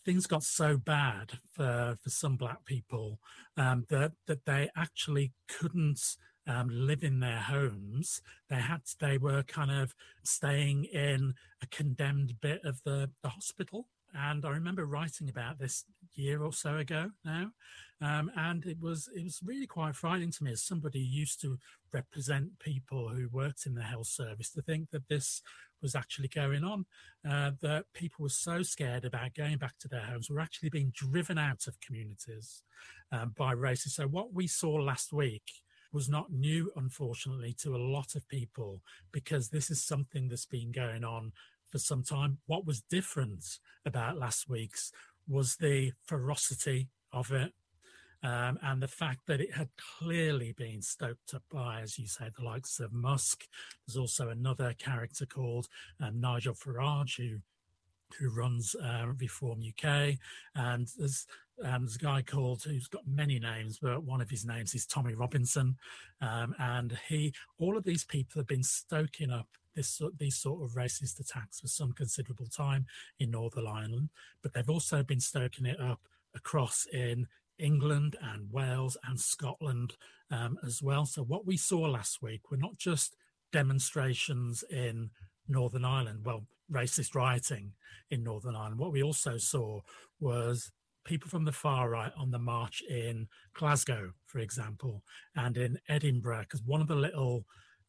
things got so bad for some black people that they actually couldn't live in their homes. They were kind of staying in a condemned bit of the hospital. And I remember writing about this a year or so ago now, and it was really quite frightening to me as somebody who used to represent people who worked in the health service to think that this was actually going on, that people were so scared about going back to their homes, were actually being driven out of communities by racists. So what we saw last week was not new, unfortunately, to a lot of people, because this is something that's been going on for some time. What was different about last week's was the ferocity of it, and the fact that it had clearly been stoked up by, as you say, the likes of Musk. There's also another character called Nigel Farage, who runs Reform UK, and there's a guy called, who's got many names, but one of his names is Tommy Robinson, and all of these people have been stoking up these sort of racist attacks for some considerable time in Northern Ireland, but they've also been stoking it up across in England and Wales and Scotland as well. So what we saw last week were not just demonstrations in Northern Ireland, racist rioting in Northern Ireland. What we also saw was people from the far right on the march in Glasgow, for example, and in Edinburgh, because one of the little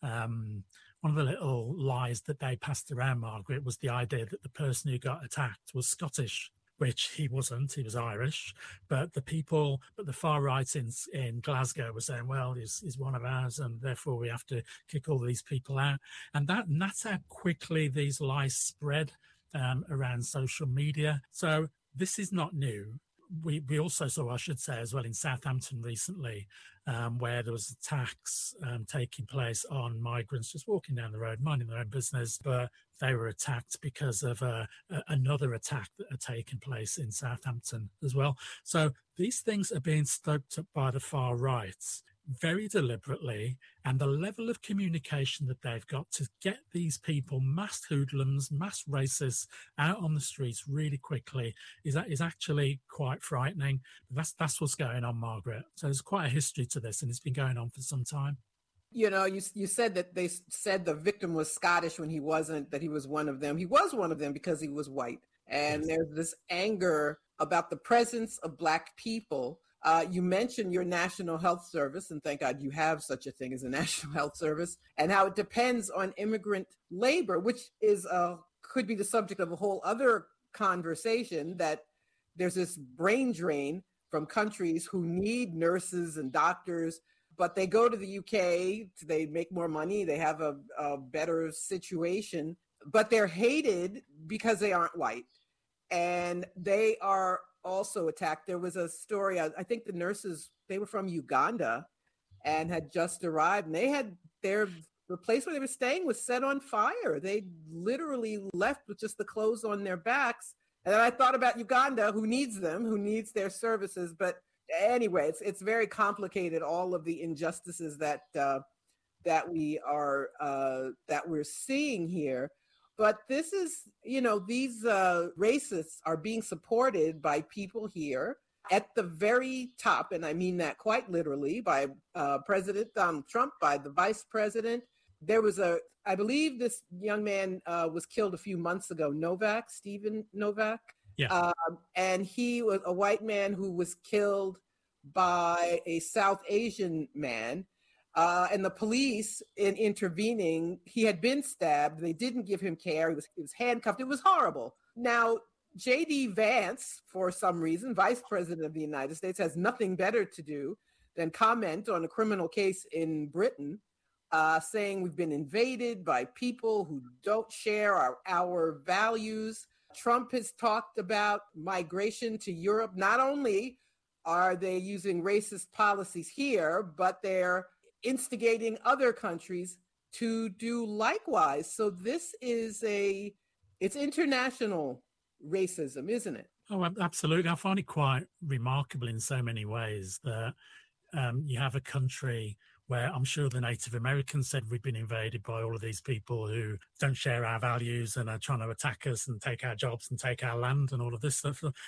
lies that they passed around, Margaret, was the idea that the person who got attacked was Scottish, which he wasn't. He was Irish. But the far right in Glasgow were saying, well, he's one of ours, and therefore we have to kick all these people out. And that's how quickly these lies spread around social media. So this is not new. We also saw, I should say, as well, in Southampton recently, where there was attacks taking place on migrants just walking down the road, minding their own business, but they were attacked because of another attack that had taken place in Southampton as well. So these things are being stoked up by the far right very deliberately, and the level of communication that they've got to get these people, mass hoodlums, mass racists, out on the streets really quickly is actually quite frightening. That's what's going on, Margaret. So there's quite a history to this, and it's been going on for some time. You know, you said that they said the victim was Scottish when he wasn't, that he was one of them. He was one of them because he was white. And yes, there's this anger about the presence of Black people. You mentioned your National Health Service, and thank God you have such a thing as a National Health Service, and how it depends on immigrant labor, which is could be the subject of a whole other conversation, that there's this brain drain from countries who need nurses and doctors, but they go to the UK, they make more money, they have a better situation, but they're hated because they aren't white. And they are also attacked. There was a story, I think the nurses, they were from Uganda and had just arrived, and they had the place where they were staying was set on fire. They literally left with just the clothes on their backs. And then I thought about Uganda, who needs them, who needs their services. But anyway, it's very complicated, all of the injustices that we're seeing here. But this is, these racists are being supported by people here at the very top, and I mean that quite literally, by President Donald Trump, by the vice president. There was I believe this young man was killed a few months ago, Stephen Novak. Yeah. And he was a white man who was killed by a South Asian man. And the police, in intervening, he had been stabbed. They didn't give him care. He was handcuffed. It was horrible. Now, J.D. Vance, for some reason, Vice President of the United States, has nothing better to do than comment on a criminal case in Britain, saying we've been invaded by people who don't share our values. Trump has talked about migration to Europe. Not only are they using racist policies here, but they're instigating other countries to do likewise. So this is it's international racism, isn't it? Oh, absolutely. I find it quite remarkable in so many ways that you have a country where I'm sure the Native Americans said we've been invaded by all of these people who don't share our values and are trying to attack us and take our jobs and take our land and all of this stuff.